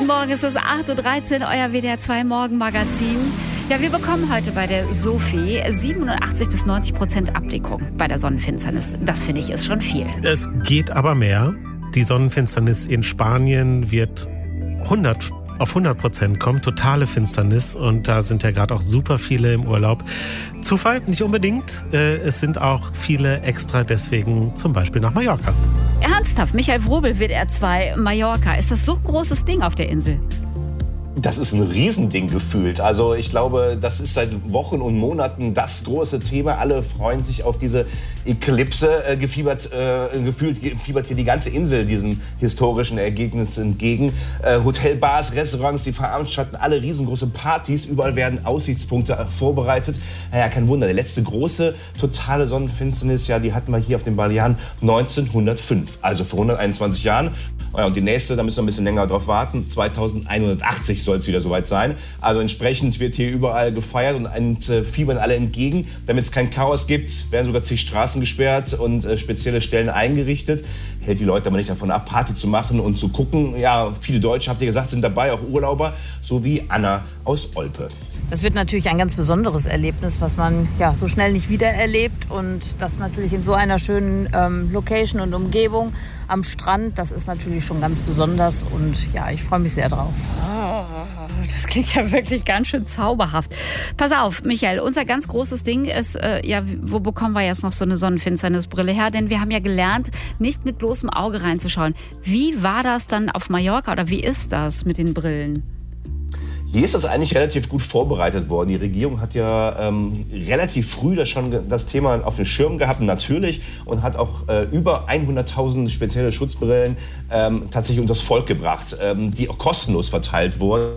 Guten Morgen, es ist 8.13 Uhr, euer WDR 2 Morgenmagazin. Ja, wir bekommen heute bei der Sophie 87-90% Abdeckung bei der Sonnenfinsternis. Das finde ich ist schon viel. Es geht aber mehr. Die Sonnenfinsternis in Spanien wird auf 100% kommen, totale Finsternis, und da sind ja gerade auch super viele im Urlaub. Zufall? Nicht unbedingt. Es sind auch viele extra deswegen zum Beispiel nach Mallorca. Ernsthaft, Michael Wrobel, WDR 2 Mallorca. Ist das so ein großes Ding auf der Insel? Das ist ein Riesending gefühlt. Also ich glaube, das ist seit Wochen und Monaten das große Thema. Alle freuen sich auf diese Eklipse. Gefiebert hier die ganze Insel diesem historischen Ergebnis entgegen. Hotelbars, Restaurants, die veranstalten alle riesengroße Partys. Überall werden Aussichtspunkte vorbereitet. Naja, kein Wunder. Der letzte große, totale Sonnenfinsternis, ja, die hatten wir hier auf den Balearen 1905. Also vor 121 Jahren. Ja, und die nächste, da müssen wir ein bisschen länger drauf warten, 2180 soll es wieder soweit sein. Also entsprechend wird hier überall gefeiert und fiebern alle entgegen. Damit es kein Chaos gibt, werden sogar zig Straßen gesperrt und spezielle Stellen eingerichtet. Hält die Leute aber nicht davon ab, Party zu machen und zu gucken. Ja, viele Deutsche, habt ihr gesagt, sind dabei, auch Urlauber, so wie Anna aus Olpe. Das wird natürlich ein ganz besonderes Erlebnis, was man ja so schnell nicht wiedererlebt. Und das natürlich in so einer schönen Location und Umgebung am Strand. Das ist natürlich schon ganz besonders und ja, ich freue mich sehr drauf. Oh, das klingt ja wirklich ganz schön zauberhaft. Pass auf, Michael, unser ganz großes Ding ist, wo bekommen wir jetzt noch so eine Sonnenfinsternisbrille her? Denn wir haben ja gelernt, nicht mit bloßem Auge reinzuschauen. Wie war das dann auf Mallorca oder wie ist das mit den Brillen? Hier ist das eigentlich relativ gut vorbereitet worden. Die Regierung hat ja relativ früh das Thema auf den Schirm gehabt, natürlich, und hat auch über 100.000 spezielle Schutzbrillen tatsächlich unter das Volk gebracht, die auch kostenlos verteilt wurden.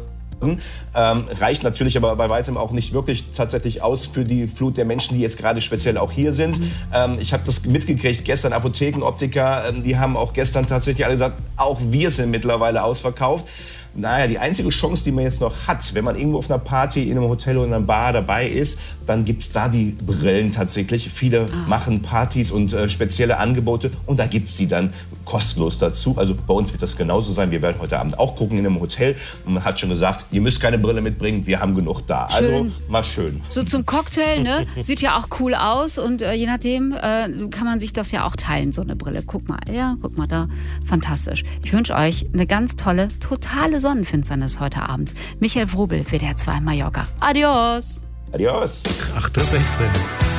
Reicht natürlich aber bei weitem auch nicht wirklich tatsächlich aus für die Flut der Menschen, die jetzt gerade speziell auch hier sind. Ich habe das mitgekriegt, gestern Apotheken, Optiker, die haben auch gestern tatsächlich alle gesagt, auch wir sind mittlerweile ausverkauft. Naja, die einzige Chance, die man jetzt noch hat, wenn man irgendwo auf einer Party, in einem Hotel oder in einer Bar dabei ist, dann gibt es da die Brillen tatsächlich. Viele machen Partys und spezielle Angebote und da gibt es die dann kostenlos dazu. Also bei uns wird das genauso sein. Wir werden heute Abend auch gucken in einem Hotel. Und man hat schon gesagt, ihr müsst keine Brille mitbringen, wir haben genug da. Schön. Also mal schön. So zum Cocktail, ne? Sieht ja auch cool aus und je nachdem kann man sich das ja auch teilen, so eine Brille. Guck mal da. Fantastisch. Ich wünsche euch eine ganz tolle, totale Sonnenfinsternis heute Abend. Michael Wrobel, WDR 2 Mallorca. Adios. Adios. 8.16 Uhr.